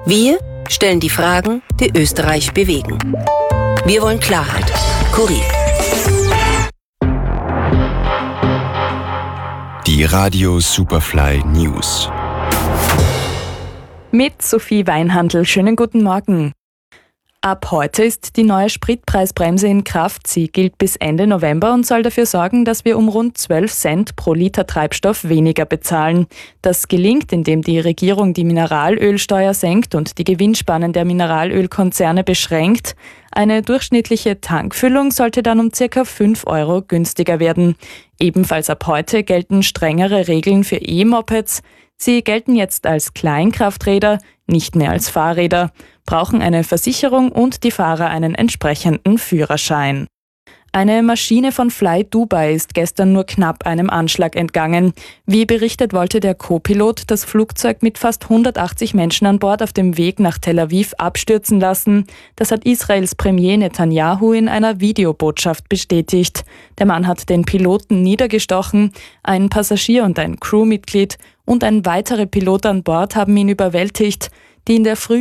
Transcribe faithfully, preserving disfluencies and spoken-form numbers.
Wir stellen die Fragen, die Österreich bewegen. Wir wollen Klarheit. Kurier. Die Radio Superfly News. Mit Sophie Weinhandl. Schönen guten Morgen. Ab heute ist die neue Spritpreisbremse in Kraft. Sie gilt bis Ende November und soll dafür sorgen, dass wir um rund zwölf Cent pro Liter Treibstoff weniger bezahlen. Das gelingt, indem die Regierung die Mineralölsteuer senkt und die Gewinnspannen der Mineralölkonzerne beschränkt. Eine durchschnittliche Tankfüllung sollte dann um ca. fünf Euro günstiger werden. Ebenfalls ab heute gelten strengere Regeln für E-Mopeds. Sie gelten jetzt als Kleinkrafträder, nicht mehr als Fahrräder, brauchen eine Versicherung und die Fahrer einen entsprechenden Führerschein. Eine Maschine von Fly Dubai ist gestern nur knapp einem Anschlag entgangen. Wie berichtet, wollte der Co-Pilot das Flugzeug mit fast hundertachtzig Menschen an Bord auf dem Weg nach Tel Aviv abstürzen lassen. Das hat Israels Premier Netanyahu in einer Videobotschaft bestätigt. Der Mann hat den Piloten niedergestochen, ein Passagier und ein Crewmitglied und ein weiterer Pilot an Bord haben ihn überwältigt. Die in der Früh